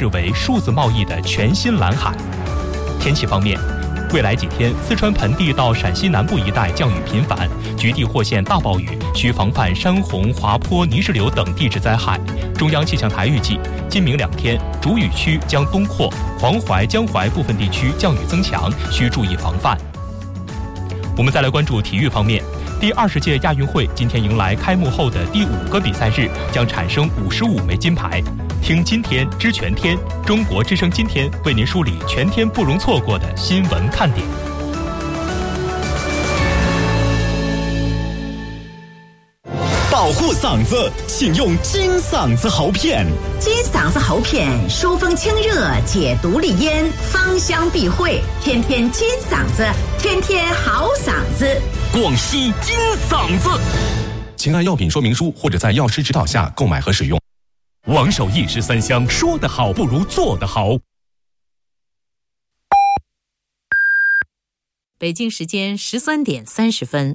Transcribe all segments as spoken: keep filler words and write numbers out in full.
视为数字贸易的全新蓝海。天气方面，未来几天，四川盆地到陕西南部一带降雨频繁，局地或现大暴雨，需防范山洪、滑坡、泥石流等地质灾害。中央气象台预计，今明两天主雨区将东扩，黄淮、江淮部分地区降雨增强，需注意防范。我们再来关注体育方面。第二十届亚运会今天迎来开幕后的第五个比赛日，将产生五十五枚金牌。听今天知全天，中国之声今天为您梳理全天不容错过的新闻看点。 保护嗓子，请用金嗓子喉片。 金嗓子喉片疏风清热，解毒利咽，芳香避秽，天天金嗓子，天天好嗓子。 广西金嗓子， 请按药品说明书或者在药师指导下购买和使用。 王守义十三香，说得好不如做得好。 北京时间十三点三十分。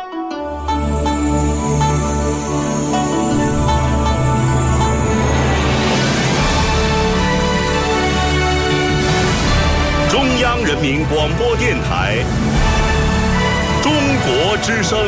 中央人民广播电台，中国之声。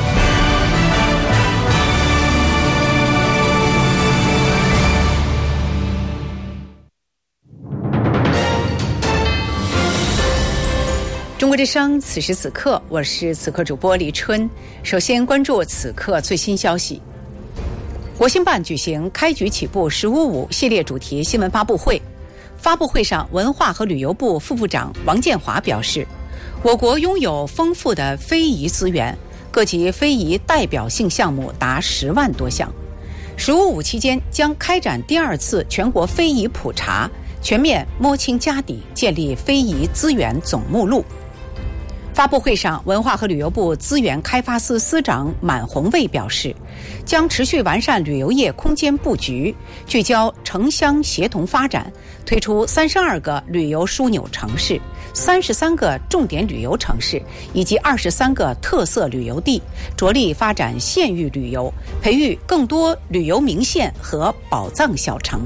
中国之声，此时此刻，我是此刻主播李春。首先关注此刻最新消息。国新办举行开局起步十五五系列主题新闻发布会。发布会上，文化和旅游部副部长王建华表示，我国拥有丰富的非遗资源，各级非遗代表性项目达十万多项。十五五期间将开展第二次全国非遗普查，全面摸清家底，建立非遗资源总目录。发布会上，文化和旅游部资源开发司司长满红卫表示，将持续完善旅游业空间布局，聚焦城乡协同发展，推出三十二个旅游枢纽城市、三十三个重点旅游城市以及二十三个特色旅游地，着力发展县域旅游，培育更多旅游名县和宝藏小城。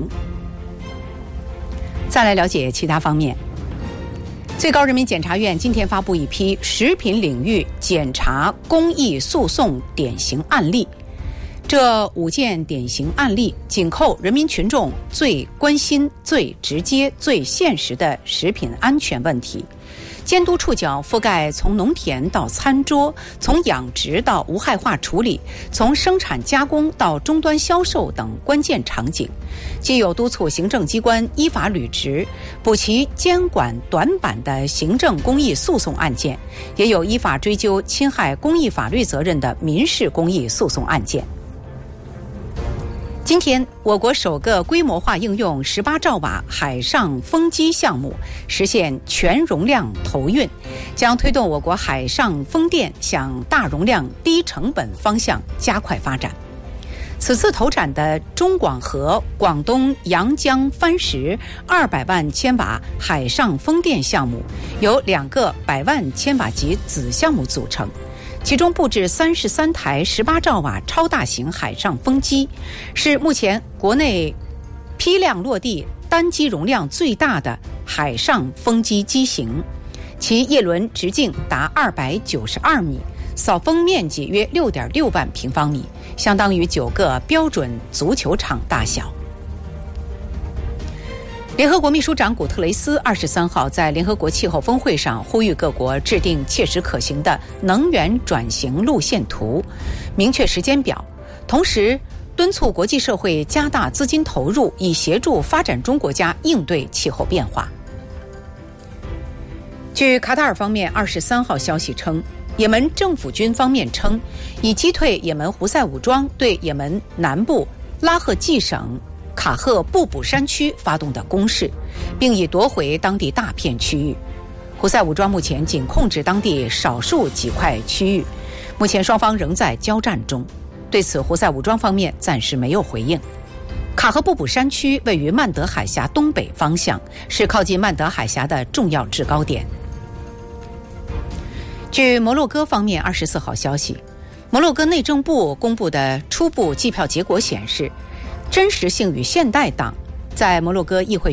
再来了解其他方面。最高人民检察院今天发布一批食品领域检察公益诉讼典型案例，这五件典型案例紧扣人民群众最关心、最直接、最现实的食品安全问题，监督触角覆盖从农田到餐桌，从养殖到无害化处理，从生产加工到终端销售等关键场景，既有督促行政机关依法履职，补齐监管短板的行政公益诉讼案件，也有依法追究侵害公益法律责任的民事公益诉讼案件。今天，我国首个规模化应用十八兆瓦海上风机项目实现全容量投运，将推动我国海上风电向大容量、低成本方向加快发展。此次投产的中广核广东阳江番石二百万千瓦海上风电项目，由两个百万千瓦级子项目组成。其中布置三十三台十八兆瓦超大型海上风机，是目前国内批量落地单机容量最大的海上风机机型。其叶轮直径达二百九十二米，扫风面积约六点六万平方米，相当于九个标准足球场大小。联合国秘书长古特雷斯二十三号在联合国气候峰会上呼吁各国制定切实可行的能源转型路线图，明确时间表，同时敦促国际社会加大资金投入，以协助发展中国家应对气候变化。据卡塔尔方面二十三号消息称，也门政府军方面称，已击退也门胡塞武装对也门南部拉赫季省卡赫布卜山区发动的攻势，并已夺回当地大片区域。胡塞武装目前仅控制当地少数几块区域，目前双方仍在交战中。对此，胡塞武装方面暂时没有回应。卡赫布卜山区位于曼德海峡东北方向，是靠近曼德海峡的重要制高点。据摩洛哥方面二十四号消息，摩洛哥内政部公布的初步计票结果显示，真实性与现代党在摩洛哥议会